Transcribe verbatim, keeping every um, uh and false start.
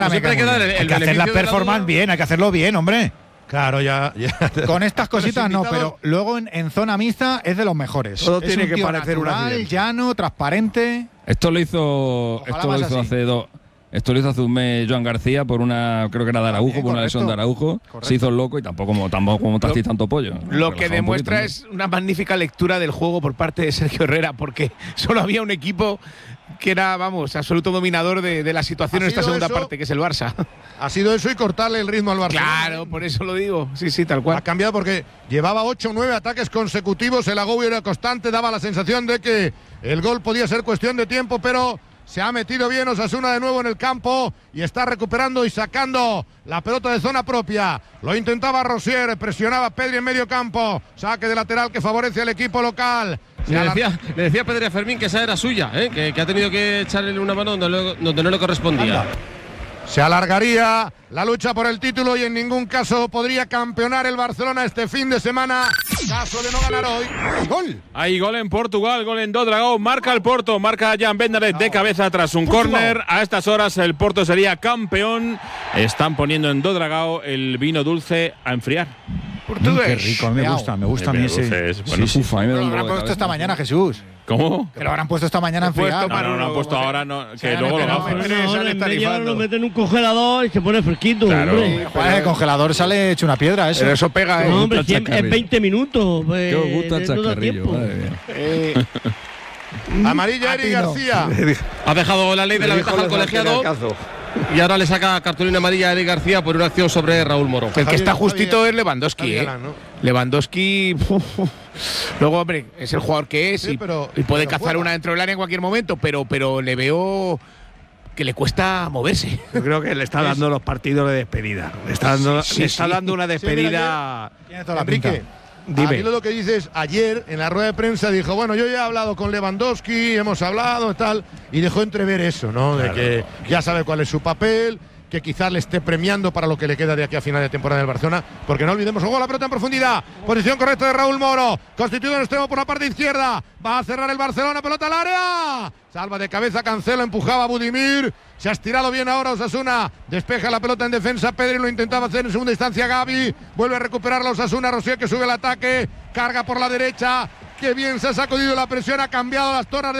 Siempre hay que dar el, el hay que hacer la performance la bien, hay que hacerlo bien, hombre. Claro, ya. ya. Con estas cositas no, pero luego en, en zona mixta es de los mejores. Todo es tiene un que tío parecer un natural, accidente. llano, transparente. Esto lo hizo, Ojalá esto lo más hizo así. hace dos. Esto lo hizo hace un mes Joan García por una, creo que era de Araujo, También, por una lesión de correcto. Araujo. Correcto. Se hizo el loco y tampoco como tampoco montasteis tanto pollo. Lo que Relajaba un demuestra poquito, es una magnífica lectura del juego por parte de Sergio Herrera, porque solo había un equipo que era, vamos, absoluto dominador de, de la situación ¿Ha en esta sido segunda eso? parte, que es el Barça. Ha sido eso y cortarle el ritmo al Barcelona. Claro, por eso lo digo. Sí, sí, tal Ha cual. cambiado porque llevaba ocho o nueve ataques consecutivos, el agobio era constante, daba la sensación de que el gol podía ser cuestión de tiempo, pero se ha metido bien Osasuna de nuevo en el campo y está recuperando y sacando la pelota de zona propia. Lo intentaba Rosier, presionaba a Pedri en medio campo, saque de lateral que favorece al equipo local. Se Le alar- decía, le decía Pedri a Fermín que esa era suya, ¿eh? que, que ha tenido que echarle una mano donde, lo- donde no le correspondía. Se alargaría la lucha por el título y en ningún caso podría campeonar el Barcelona este fin de semana, caso de no ganar hoy. ¡Gol! Hay gol en Portugal, gol en Dodragao, marca el Porto, marca Jan Bendaret de cabeza tras un córner. A estas horas el Porto sería campeón. Están poniendo en Dodragao el vino dulce a enfriar. Portugués. Qué rico, a mí me Miau. gusta, me gusta a mí ese. Dulces, bueno, Sí, sí, a mí me da Lo un habrán dolor de puesto esta cabeza. mañana, Jesús. ¿Cómo? Que lo habrán puesto esta mañana en Puesto friar. No, para no, no han uno, puesto José. ahora, no, Se que han luego lo esperado, bajan. pero Bueno, sale ahora en media hora tarifando. lo meten en un congelador y se pone fresquito. Claro. Hombre. Joder, el congelador sale hecho una piedra eso. Pero eso pega, ¿eh? No, hombre, gusta si el es, es chascarrillo. veinte minutos. Pues, ¿Qué os gusta el no da chascarrillo? tiempo. Madre mía. Eh, Amarilla Eric Atino. García. Ha dejado la ley de la ventaja al colegiado y ahora le saca cartulina amarilla a Eric García por una acción sobre Raúl Moro. el que Javier, está justito Javier. es Lewandowski, Javier ¿eh? Galán, ¿no? Lewandowski. Luego, hombre, es el jugador que es Sí, y, pero- y puede pero cazar juega. una dentro del área en cualquier momento, pero, pero le veo que le cuesta moverse. Yo creo que le está dando los partidos de despedida. Le está dando, Sí, le está sí. dando una despedida. Tiene toda la Enrique, pinta. Dime. Aquí lo que dices, ayer en la rueda de prensa dijo, bueno, yo ya he hablado con Lewandowski, hemos hablado tal, y dejó entrever eso, ¿no? De que ya sabe cuál es su papel, que quizás le esté premiando para lo que le queda de aquí a final de temporada del Barcelona, porque no olvidemos, jugó la pelota en profundidad, posición correcta de Raúl Moro, constituido en extremo por la parte izquierda, va a cerrar el Barcelona, pelota al área, salva de cabeza, Cancelo, empujaba a Budimir, se ha estirado bien ahora Osasuna, despeja la pelota en defensa, Pedri lo intentaba hacer en segunda instancia Gavi, vuelve a recuperar la Osasuna, Rosier que sube el ataque, carga por la derecha, que bien se ha sacudido la presión, ha cambiado las torres de